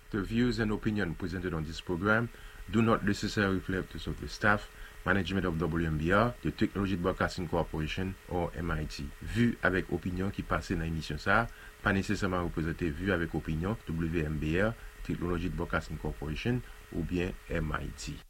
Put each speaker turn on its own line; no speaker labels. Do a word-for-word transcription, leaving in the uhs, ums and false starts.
The views and opinions presented on this program do not necessarily reflect those of the staff, management of W M B R, the Technology Broadcasting Corporation or M I T. Vues avec opinion qui passent dans l'émission ça, pas nécessairement représenter vues avec opinion W M B R, Technology Broadcasting Corporation ou bien M I T.